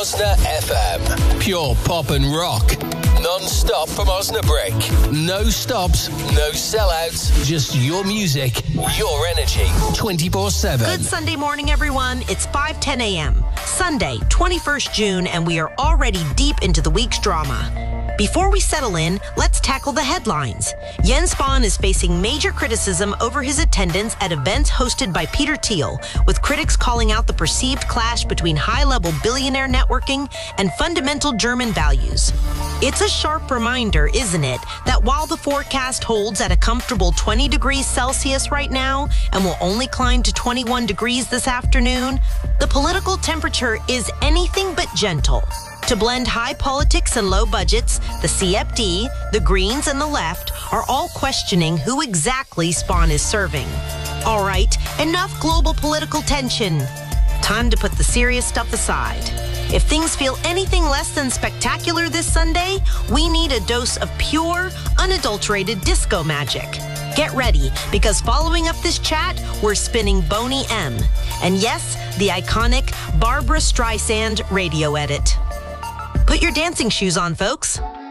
Osna FM. Pure pop and rock. Non-stop from Osnabrück. No stops, no sellouts. Just your music, your energy. 24/7. Good Sunday morning, everyone. It's 5:10 a.m. Sunday, 21st June, and we are already deep into the week's drama. Before we settle in, let's tackle the headlines. Jens Spahn is facing major criticism over his attendance at events hosted by Peter Thiel, with critics calling out the perceived clash between high-level billionaire networking and fundamental German values. It's a sharp reminder, isn't it, that while the forecast holds at a comfortable 20 degrees Celsius right now and will only climb to 21 degrees this afternoon, the political temperature is anything but gentle. To blend high politics and low budgets, the CFD, the Greens, and the left are all questioning who exactly Spahn is serving. All right, enough global political tension. Time to put the serious stuff aside. If things feel anything less than spectacular this Sunday, we need a dose of pure, unadulterated disco magic. Get ready, because following up this chat, we're spinning Boney M. And yes, the iconic Barbra Streisand radio edit. Put your dancing shoes on, folks.